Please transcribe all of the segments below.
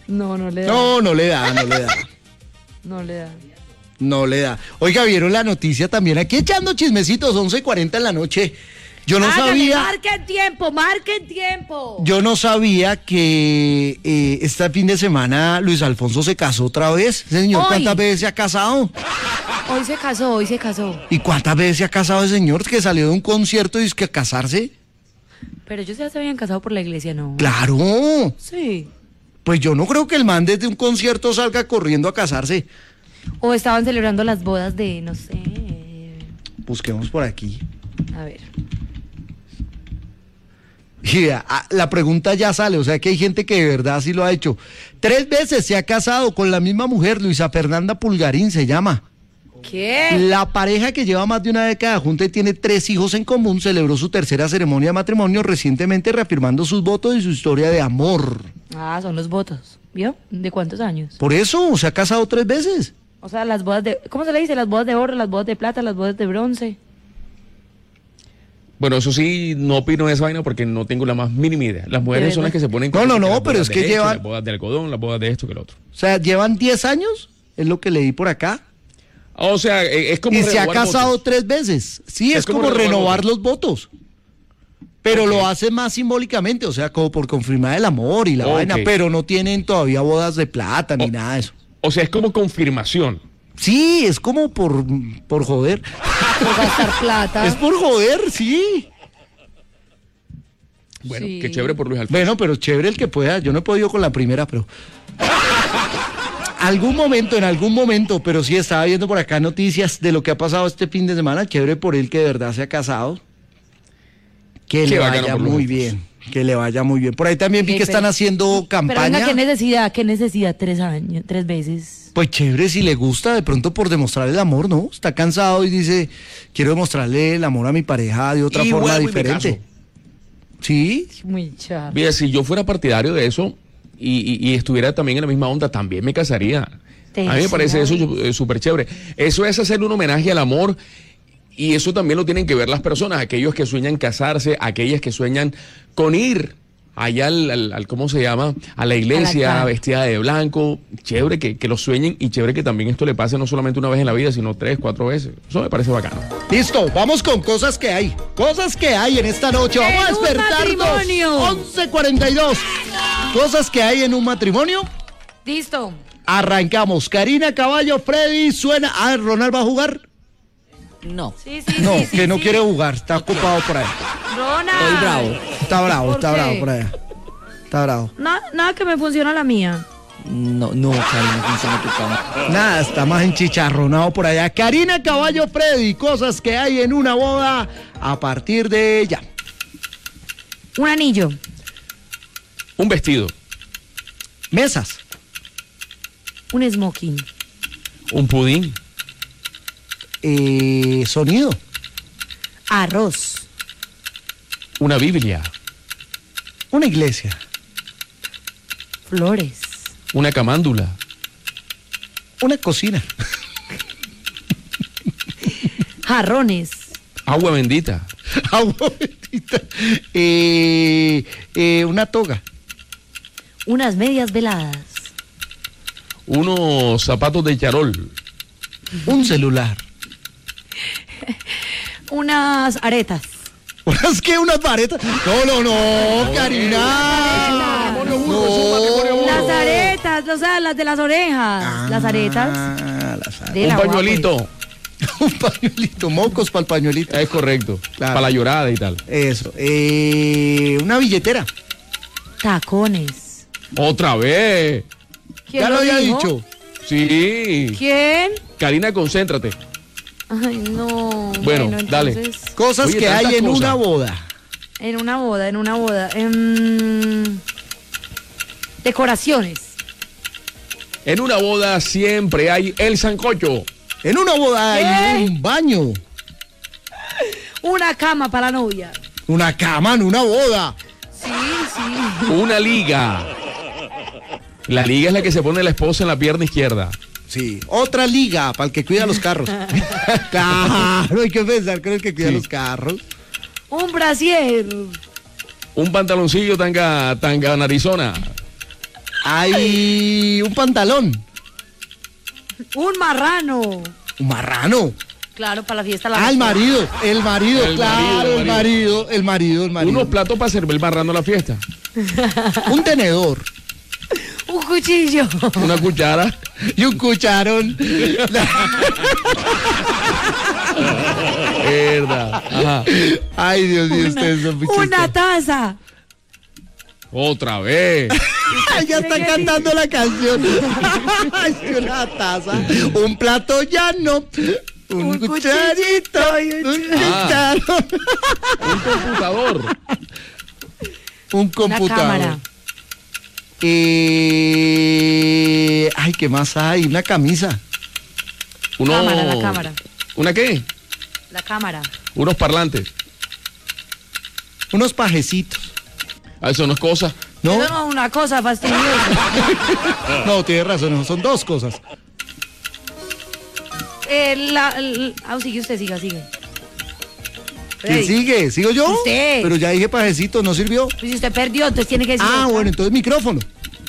No le da. No le da. No le da. No le da. Oiga, ¿vieron la noticia también? Aquí echando chismecitos, 11:40 en la noche. Yo no sabía. Marquen tiempo. Yo no sabía que este fin de semana Luis Alfonso se casó otra vez. Señor, ¿cuántas veces se ha casado? Hoy se casó. ¿Y cuántas veces se ha casado el señor que salió de un concierto y es que a casarse? Pero ellos ya se habían casado por la iglesia, ¿no? ¡Claro! Sí. Pues yo no creo que el man desde un concierto salga corriendo a casarse. O estaban celebrando las bodas de, no sé. Busquemos por aquí. A ver. Y la pregunta ya sale, o sea que hay gente que de verdad sí lo ha hecho. 3 veces se ha casado con la misma mujer, Luisa Fernanda Pulgarín se llama. ¿Qué? La pareja, que lleva más de una década junta y tiene 3 hijos en común, celebró su tercera ceremonia de matrimonio recientemente, reafirmando sus votos y su historia de amor. Ah, son los votos. ¿Vio? ¿De cuántos años? Por eso se ha casado 3 veces. O sea, las bodas de... ¿Cómo se le dice? Las bodas de oro, las bodas de plata, las bodas de bronce. Bueno, eso sí, no opino de esa vaina porque no tengo la más mínima idea. Las mujeres son las que se ponen... No, pero es que llevan... Las bodas de algodón, las bodas de esto que lo otro. O sea, llevan 10 años, es lo que leí por acá. O sea, es como... Y se ha casado votos 3 veces. Sí, es como renovar los votos. Pero lo hace más simbólicamente, o sea, como por confirmar el amor y la vaina, pero no tienen todavía bodas de plata ni nada de eso. O sea, es como confirmación. Sí, es como por joder. Por gastar plata. Es por joder, sí. Bueno, qué chévere por Luis Alfonso. Bueno, pero chévere el que pueda. Yo no he podido con la primera, pero... en algún momento, pero sí estaba viendo por acá noticias de lo que ha pasado este fin de semana. Chévere por él que de verdad se ha casado. Que le vaya muy bien. Que le vaya muy bien. Por ahí también vi que están haciendo campaña. Pero venga, ¿qué necesidad? 3 veces. Pues chévere, si le gusta, de pronto por demostrar el amor, ¿no? Está cansado y dice, quiero demostrarle el amor a mi pareja de otra forma diferente. ¿Sí? Muy chato. Mira, si yo fuera partidario de eso y estuviera también en la misma onda, también me casaría. A mí me parece eso súper chévere. Eso es hacerle un homenaje al amor. Y eso también lo tienen que ver las personas, aquellos que sueñan casarse, aquellas que sueñan con ir allá al ¿cómo se llama? A la iglesia, vestida de blanco. Chévere que lo sueñen y chévere que también esto le pase no solamente una vez en la vida, sino 3, 4 veces. Eso me parece bacano. Listo, vamos con cosas que hay. Cosas que hay en esta noche. Vamos a despertarnos. 11:42. Cosas que hay en un matrimonio. Listo. Arrancamos. Karina, Caballo, Freddy, suena. Ah, ¿Ronald va a jugar? No. Sí, que no quiere jugar, está ocupado por ahí. Ronald. Estoy bravo. Está bravo por allá. Está bravo. Nada que me funciona la mía. No, Karina, no funciona tu cama. Nada, está más enchicharronado por allá. Karina, Caballo, Freddy, cosas que hay en una boda a partir de ya. Un anillo. Un vestido. Mesas. Un smoking. Un pudín. Sonido. Arroz. Una Biblia. Una iglesia. Flores. Una camándula. Una cocina. Jarrones. Agua bendita. Agua bendita. Una toga. Unas medias veladas. Unos zapatos de charol. Un celular. Unas aretas. ¿Unas qué? ¿Unas varetas? No, Karina. No. Las aretas, o sea, las de las orejas. Las aretas. Un pañuelito. Un pañuelito, mocos para el pañuelito. Es correcto. Claro. Para la llorada y tal. Eso. Una billetera. Tacones. Otra vez. ¿Quién Ya lo había dijo? dicho. Sí. ¿Quién? Karina, concéntrate. Ay, no. Bueno, dale. Entonces, Cosas Oye, que hay tantas en cosas. una boda. En una boda. Decoraciones. En una boda siempre hay el sancocho. En una boda hay un baño. Una cama para la novia. Una cama en una boda. Sí. Una liga. La liga es la que se pone la esposa en la pierna izquierda. Sí. Otra liga para el que cuida los carros. Claro, hay que pensar con el que cuida los carros. Un brasier. Un pantaloncillo tanga narizona. Hay un pantalón. Un marrano. Un marrano. Claro, para la fiesta. El marido, el marido. Unos platos para servir el marrano a la fiesta. Un tenedor. Un cuchillo. Una cuchara. Y un cucharón. Verdad. Ajá. Ay, Dios mío, ustedes son muy Una chistosos. taza. Otra vez. Ya están cantando la canción. Ay, una taza, un plato llano, un cucharito, un cucharón. Un computador. Un computador. Una cámara. Ay, ¿qué más hay? Una camisa. La cámara. ¿Una qué? La cámara. Unos parlantes. Unos pajecitos. Eso no es cosa. ¿No? Eso no es una cosa fastidiosa. No, tienes razón, son dos cosas. Sigue usted, sigue. ¿Quién Freddy. sigue? ¿Sigo yo? Usted. Pero ya dije pajecito, ¿no sirvió? Pues si usted perdió, entonces tiene que decir. Ah, otra. bueno, entonces micrófono.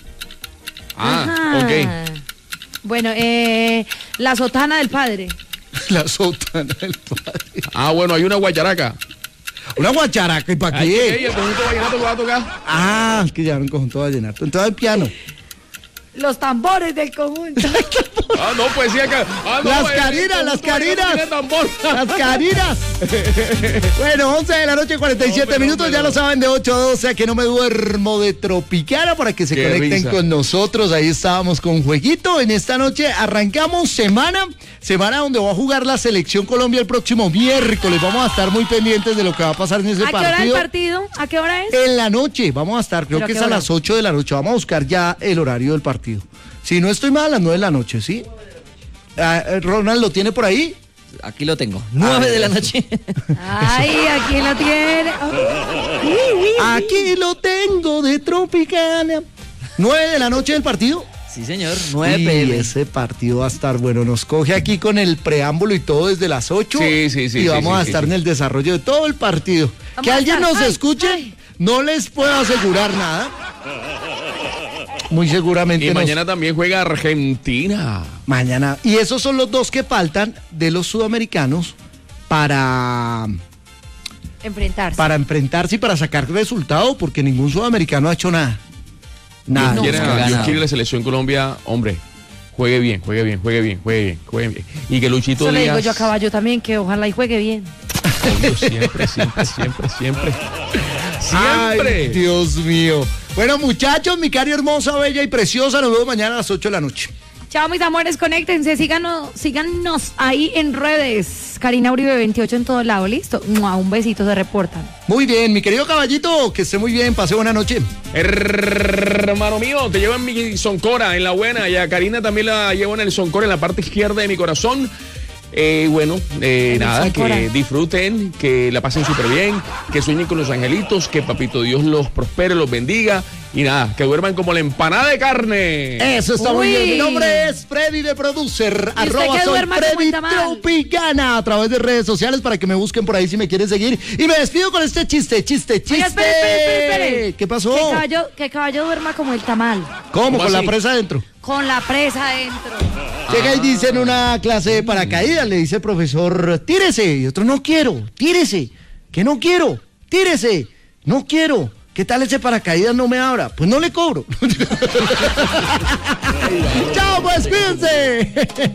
Ajá. Ok. Bueno, la sotana del padre. La sotana del padre. Bueno, hay una guacharaca. Una guacharaca, ¿y para Ay, qué? el conjunto vallenato lo va a tocar. Ah, es que ya no conjunto vallenato. Entonces el piano. Los tambores del conjunto. No, pues sí acá. Las carinas. Las carinas. Bueno, 11 de la noche, 47 minutos. Ya lo saben, de 8 a 12, a que no me duermo de Tropicana, para que se Qué conecten risa. con nosotros. Ahí estábamos con Jueguito. En esta noche arrancamos semana donde va a jugar la Selección Colombia el próximo miércoles. Vamos a estar muy pendientes de lo que va a pasar en ese ¿A qué hora es el partido. partido? ¿A qué hora es? En la noche, vamos a estar, creo ¿Pero que a es qué a hora? las 8 de la noche. Vamos a buscar ya el horario del partido. Si no estoy mal, a las 9 de la noche, ¿sí? Ronald, ¿lo tiene por ahí? Aquí lo tengo. 9 de la noche. Ay, aquí lo tiene. Aquí lo tengo de Tropicana. 9 de la noche del partido. Sí, señor. 9 Y p.m. ese partido va a estar bueno. Nos coge aquí con el preámbulo y todo desde las 8. Sí. Y vamos a sí, estar sí. en el desarrollo de todo el partido. Vamos Que a alguien estar. nos escuche, Ay. no les puedo asegurar nada. Muy seguramente Y nos- mañana también juega Argentina. Mañana. Y esos son los dos que faltan de los sudamericanos para enfrentarse y para sacar resultado, porque ningún sudamericano ha hecho nada. Nada. Dios quiera, ganado. Dios quiere la selección Colombia, hombre. Juegue bien. Y que Luchito Eso le digo Díaz. yo a Caballo también, que ojalá y juegue bien. Obvio, siempre. Ay, Dios mío. Bueno, muchachos, mi cari hermosa, bella y preciosa, nos vemos mañana a las 8 de la noche. Chao, mis amores, conéctense, síganos ahí en redes. Karina Uribe 28 en todo lado, listo. ¡Mua! Un besito, se reportan. Muy bien, mi querido caballito, que esté muy bien, pase buena noche. Hermano mío, te llevo en mi Soncora, en la buena, y a Karina también la llevo en el Soncora, en la parte izquierda de mi corazón. Nada, Soncora. que disfruten, que la pasen súper bien, que sueñen con los angelitos, que Papito Dios los prospere, los bendiga, y nada, que duerman como la empanada de carne. Eso está muy Uy. bien. Mi nombre es Freddy de Producer. ¿Y usted que Soy duerma como Freddy el tamal? Tropicana a través de redes sociales para que me busquen por ahí si me quieren seguir. Y me despido con este chiste. Oiga, espere. ¿Qué pasó? Que caballo duerma como el tamal. ¿Cómo? ¿Cómo Con la así? presa adentro. Con la presa adentro. Llega y dice en una clase de paracaídas, le dice el profesor, tírese. Y otro, no quiero, tírese. Que no quiero, tírese. No quiero. ¿Qué tal ese paracaídas no me abra? Pues no le cobro. Chao, pues, cuídense.